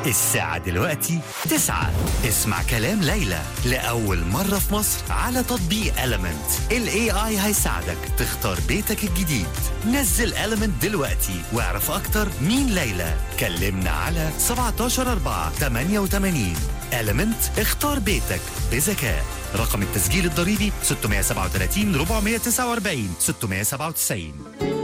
الساعة دلوقتي 9. اسمع كلام ليلى لأول مرة في مصر على تطبيق Element. ال AI هيساعدك تختار بيتك الجديد. نزل Element دلوقتي واعرف أكتر مين ليلى. كلمنا على 17 4 88. Element، اختار بيتك بذكاء. رقم التسجيل الضريبي 637 449 697.